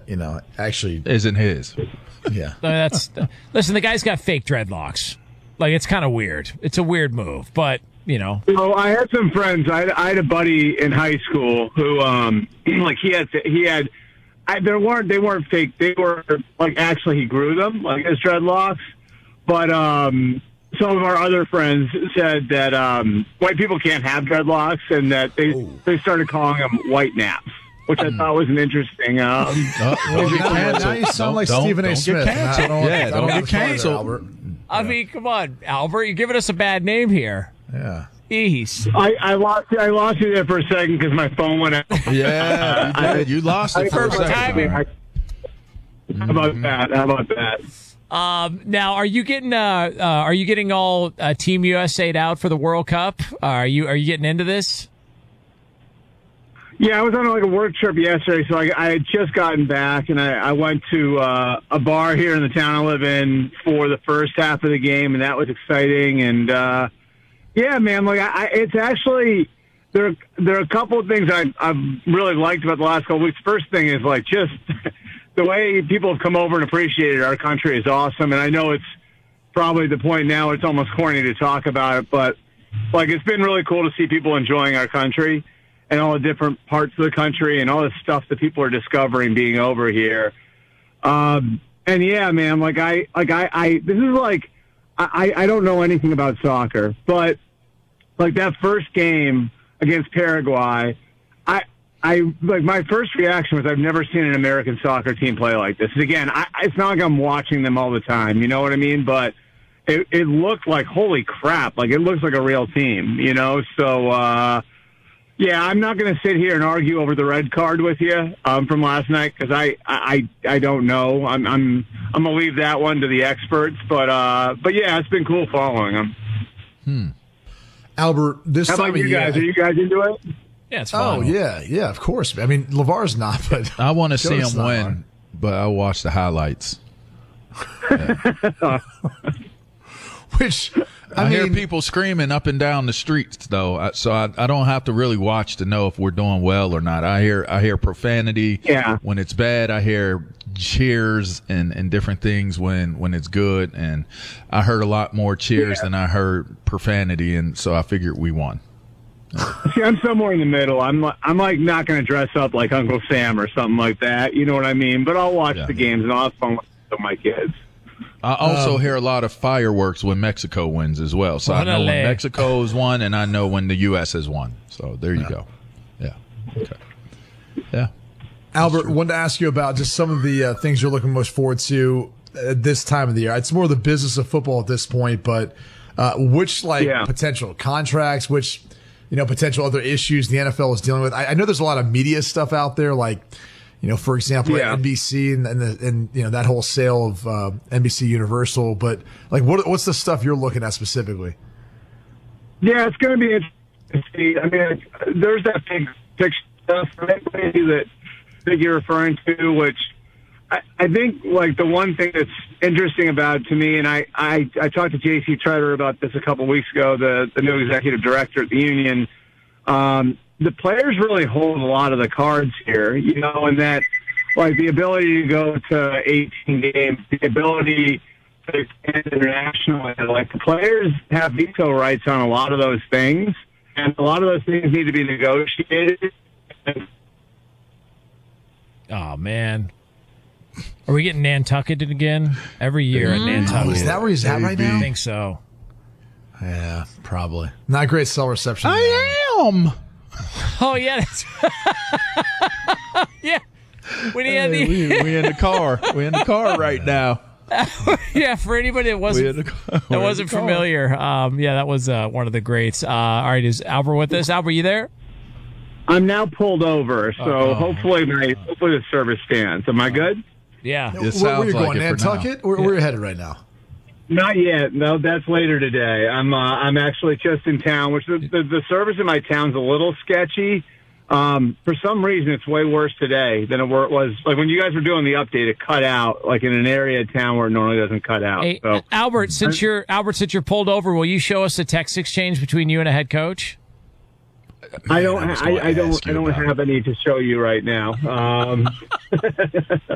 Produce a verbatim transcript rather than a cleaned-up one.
you know, actually isn't his. Yeah. Uh, that's listen. The guy's got fake dreadlocks. Like, it's kind of weird. It's a weird move, but you know. So I had some friends. I had, I had a buddy in high school who, um, like he had he had. I, there weren't they weren't fake. They were like actually he grew them like his dreadlocks, but um. Some of our other friends said that um, white people can't have dreadlocks, and that they Ooh. they started calling them white naps, which I thought was an interesting. Um, Uh, Well, don't get now, now canceled. you sound Don't- like don't- Stephen A. don't Smith. Get canceled. I don't- yeah, I don't, don't get get canceled. Albert. I mean, come on, Albert, you're giving us a bad name here. Yeah. Ease. I, I lost I lost you there for a second because my phone went out. Yeah, you, did. You lost it for a Perfect second. timing. How about that? How about that? Um, now, are you getting uh, uh, are you getting all uh, Team U S A'd out for the World Cup? Uh, are you are you getting into this? Yeah, I was on like a work trip yesterday, so I, I had just gotten back, and I, I went to uh, a bar here in the town I live in for the first half of the game, and that was exciting. And uh, yeah, man, like I, I, it's actually there. There are a couple of things I, I've really liked about the last couple of weeks. First thing is like just the way people have come over and appreciated our country is awesome. And I know it's probably the point now; it's almost corny to talk about it, but like it's been really cool to see people enjoying our country and all the different parts of the country and all the stuff that people are discovering being over here. Um, and yeah, man, like I, like I, I this is like, I, I don't know anything about soccer, but like that first game against Paraguay, I, I, like my first reaction was I've never seen an American soccer team play like this. And again, I, it's not like I'm watching them all the time, you know what I mean? But it, it looked like, holy crap, like it looks like a real team, you know? So, uh, yeah, I'm not going to sit here and argue over the red card with you um, from last night because I, I I don't know. I'm I'm I'm gonna leave that one to the experts. But uh, but yeah, it's been cool following them. Hmm. Albert, this How time about of you year, guys? Are you guys into it? Yeah, it's fun. Oh yeah, yeah, of course. I mean, LeVar's not, but I want to see Joe's him not win, on. but I watch the highlights. Which I, I, mean, hear people screaming up and down the streets, though, I- so I, I don't have to really watch to know if we're doing well or not. I hear I hear profanity Yeah. when it's bad. I hear cheers and, and different things when, when it's good. And I heard a lot more cheers Yeah. than I heard profanity, and so I figured we won. See, I'm somewhere in the middle. I'm li- I'm like not going to dress up like Uncle Sam or something like that. You know what I mean? But I'll watch Yeah. the games and I'll have fun with my kids. I also Um, hear a lot of fireworks when Mexico wins as well. So I know when Órale. Mexico has won, and I know when the U S has won. So there you go. Yeah. Okay. Yeah. Albert, wanted to ask you about just some of the uh, things you're looking most forward to at this time of the year. It's more the business of football at this point, but uh, which like Yeah. potential contracts, which you know potential other issues the N F L is dealing with. I, I know there's a lot of media stuff out there, like you know, for example, Yeah. N B C and and, the, and you know that whole sale of uh, N B C Universal. But like, what what's the stuff you're looking at specifically? Yeah, it's going to be interesting to see. I mean, there's that big picture stuff that that you're referring to, which I, I think like the one thing that's interesting about it to me, and I, I, I talked to J C Treader about this a couple of weeks ago, the, the new executive director at the union. Um, the players really hold a lot of the cards here, you know, and that like the ability to go to eighteen games, the ability to expand internationally, like the players have veto rights on a lot of those things, and a lot of those things need to be negotiated. Oh man, are we getting Nantucketed again every year at Oh, Nantucket? is that where he's at right I now? think so. Yeah, probably not great cell reception. I am. Oh yeah, that's yeah. When he had Hey, the we, we in the car. We in the car right now. yeah, for anybody that We wasn't in the car. We're that in wasn't the car. familiar, um, yeah, that was uh, one of the greats. Uh, all right, is Albert with us? Albert, you there? I'm now pulled over, so Oh. hopefully my hopefully the service stands. Am I good? Yeah. It Where, where sounds are you like going, it for now. Nantucket? Where, where are you headed right now? Not yet. No, that's later today. I'm uh, I'm actually just in town, which the, the the service in my town's a little sketchy. Um, for some reason, it's way worse today than it were- was. Like when you guys were doing the update, it cut out like in an area of town where it normally doesn't cut out. Hey, So Albert, since you're Albert, since you're pulled over, will you show us the text exchange between you and a head coach? I don't. I was I, gonna I don't. ask you I don't about it. have any to show you right now. Um,